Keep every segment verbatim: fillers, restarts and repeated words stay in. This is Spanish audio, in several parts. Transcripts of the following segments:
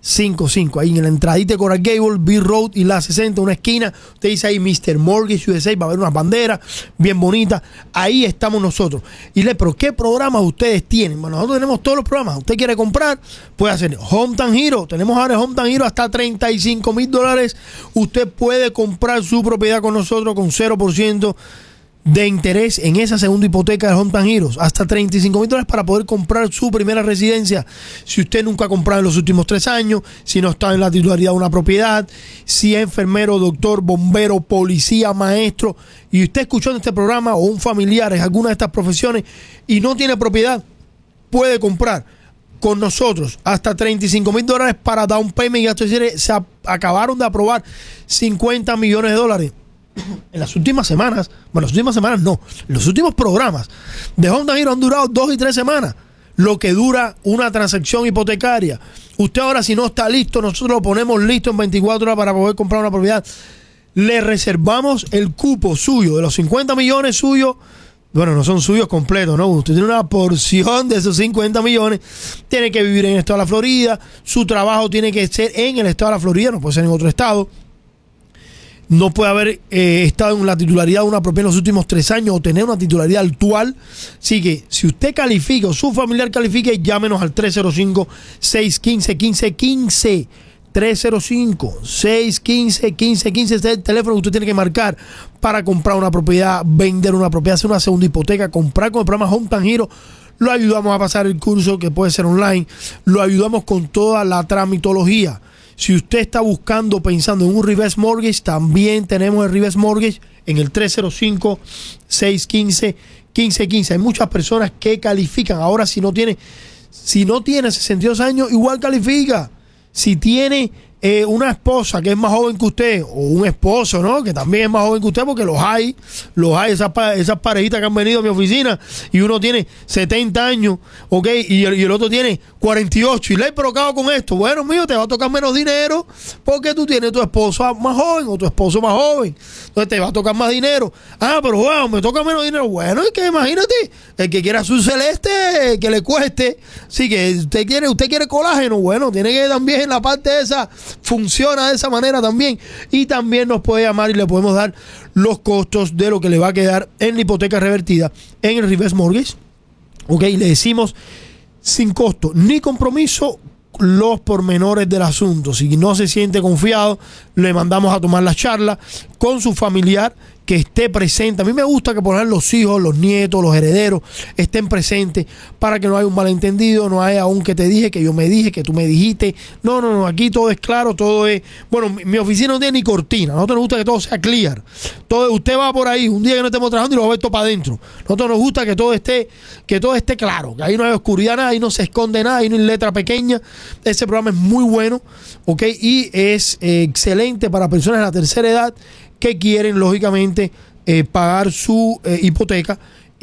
cinco cinco. Ahí en la entradita de Coral Gable, Bill Road y la sesenta, una esquina. Usted dice ahí mister Mortgage U S A, va a haber unas banderas bien bonitas. Ahí estamos nosotros. Y le, pero ¿qué programas ustedes tienen? Bueno, nosotros tenemos todos los programas. Usted quiere comprar, puede hacer Hometown Hero. Tenemos ahora Hometown Hero hasta treinta y cinco mil dólares. Usted puede comprar su propiedad con nosotros con cero por ciento de interés en esa segunda hipoteca de Hometown Heroes, hasta treinta y cinco mil dólares para poder comprar su primera residencia. Si usted nunca ha comprado en los últimos tres años, si no está en la titularidad de una propiedad, si es enfermero, doctor, bombero, policía, maestro, y usted escuchando este programa o un familiar en alguna de estas profesiones y no tiene propiedad, puede comprar con nosotros hasta treinta y cinco mil dólares para down payment. Y esto es, se acabaron de aprobar cincuenta millones de dólares. En las últimas semanas, bueno, las últimas semanas no, los últimos programas de Hometown Hero han durado dos y tres semanas, lo que dura una transacción hipotecaria. Usted ahora, si no está listo, nosotros lo ponemos listo en veinticuatro horas para poder comprar una propiedad. Le reservamos el cupo suyo de los cincuenta millones suyos. Bueno, no son suyos completos, ¿no? Usted tiene una porción de esos cincuenta millones. Tiene que vivir en el estado de la Florida. Su trabajo tiene que ser en el estado de la Florida, no puede ser en otro estado. No puede haber eh, estado en la titularidad de una propiedad en los últimos tres años o tener una titularidad actual. Así que si usted califica o su familiar califique, llámenos al tres cero cinco, seis uno cinco, uno cinco uno cinco. tres cero cinco, seis uno cinco, uno cinco uno cinco. Este es el teléfono que usted tiene que marcar para comprar una propiedad, vender una propiedad, hacer una segunda hipoteca, comprar con el programa Hometown Hero. Lo ayudamos a pasar el curso, que puede ser online. Lo ayudamos con toda la tramitología. Si usted está buscando, pensando en un reverse mortgage, también tenemos el reverse mortgage en el tres cero cinco, seis uno cinco, uno cinco uno cinco. Hay muchas personas que califican. Ahora, si no tiene, si no tiene sesenta y dos años, igual califica. Si tiene eh, una esposa que es más joven que usted, o un esposo, ¿no?, que también es más joven que usted, porque los hay, los hay, esas, esas parejitas que han venido a mi oficina, y uno tiene setenta años, ¿ok? Y el, y el otro tiene cuarenta y ocho, y le he provocado con esto. Bueno, mío, te va a tocar menos dinero, porque tú tienes tu esposo más joven, o tu esposo más joven. Entonces te va a tocar más dinero. Ah, pero wow, me toca menos dinero. Bueno, es que imagínate, el que quiera azul celeste, que le cueste. Sí, que usted quiere, usted quiere colágeno, bueno, tiene que también en la parte esa, funciona de esa manera también. Y también nos puede llamar y le podemos dar los costos de lo que le va a quedar en la hipoteca revertida en el reverse mortgage. Ok, le decimos sin costo ni compromiso los pormenores del asunto. Si no se siente confiado, le mandamos a tomar la charla con su familiar que esté presente. A mí me gusta que pongan los hijos, los nietos, los herederos estén presentes para que no haya un malentendido, no haya un que te dije, que yo me dije, que tú me dijiste. No, no, no, aquí todo es claro, todo es... Bueno, mi, mi oficina no tiene ni cortina. A nosotros nos gusta que todo sea clear. Todo, usted va por ahí un día que no estemos trabajando y lo va a ver todo para adentro. A nosotros nos gusta que todo esté, que todo esté claro, que ahí no hay oscuridad, nada, ahí no se esconde nada, ahí no hay letra pequeña. Ese programa es muy bueno, ¿ok? Y es eh, excelente para personas de la tercera edad que quieren, lógicamente, eh, pagar su eh, hipoteca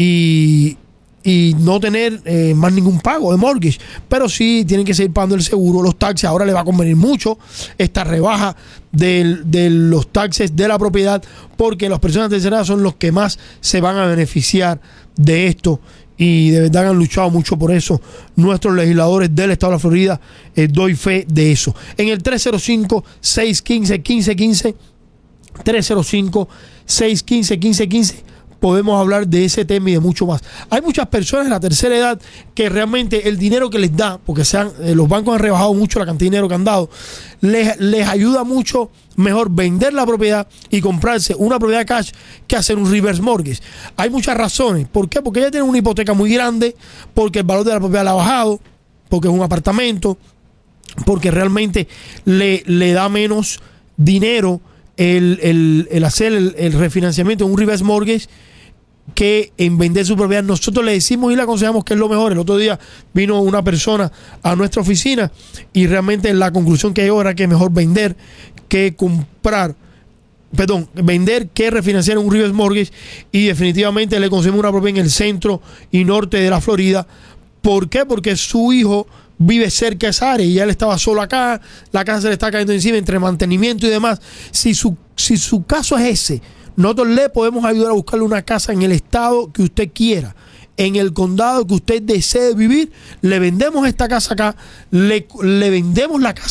y, y no tener eh, más ningún pago de mortgage. Pero sí tienen que seguir pagando el seguro, los taxes. Ahora le va a convenir mucho esta rebaja de, de los taxes de la propiedad, porque las personas de tercera edad son los que más se van a beneficiar de esto. Y de verdad han luchado mucho por eso nuestros legisladores del estado de la Florida. Eh, doy fe de eso. En el tres cero cinco, seis uno cinco, uno cinco uno cinco, tres cero cinco, seis uno cinco, uno cinco uno cinco, podemos hablar de ese tema y de mucho más. Hay muchas personas de la tercera edad que realmente el dinero que les da, porque sean, eh, los bancos han rebajado mucho la cantidad de dinero que han dado, les, les ayuda mucho mejor vender la propiedad y comprarse una propiedad cash que hacer un reverse mortgage. Hay muchas razones. ¿Por qué? Porque ella tiene una hipoteca muy grande, porque el valor de la propiedad le ha bajado, porque es un apartamento, porque realmente le, le da menos dinero El, el, el hacer el, el refinanciamiento en un reverse mortgage que en vender su propiedad. Nosotros le decimos y le aconsejamos que es lo mejor. El otro día vino una persona a nuestra oficina y realmente la conclusión que llegó era que es mejor vender que comprar, perdón, vender que refinanciar en un reverse mortgage, y definitivamente le conseguimos una propiedad en el centro y norte de la Florida. ¿Por qué? Porque su hijo vive cerca de esa área y él estaba solo acá, la casa se le está cayendo encima entre mantenimiento y demás. Si su, si su caso es ese, nosotros le podemos ayudar a buscarle una casa en el estado que usted quiera, en el condado que usted desee vivir. Le vendemos esta casa acá, le, le vendemos la casa